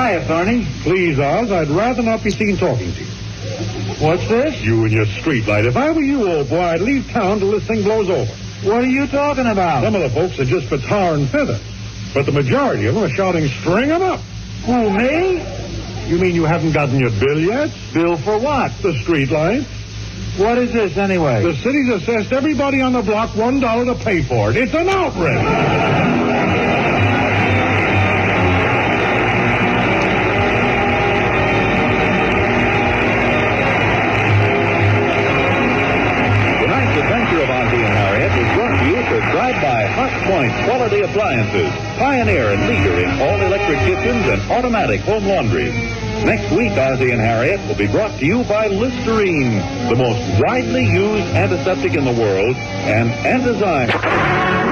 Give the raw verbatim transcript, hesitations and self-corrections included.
Hiya, Thorny. Please, Oz, I'd rather not be seen talking to you. What's this? You and your street light. If I were you, old boy, I'd leave town till this thing blows over. What are you talking about? Some of the folks are just for tar and feather. But the majority of them are shouting, string 'em up. Who, me? You mean you haven't gotten your bill yet? Bill for what? The street light. What is this, anyway? The city's assessed everybody on the block one dollar to pay for it. It's an outrage. Adventure of Ozzie and Harriet is brought to you prescribed by Hot Point Quality Appliances, pioneer and leader in all-electric kitchens and automatic home laundries. Next week, Ozzie and Harriet will be brought to you by Listerine, the most widely used antiseptic in the world, and Antizyme.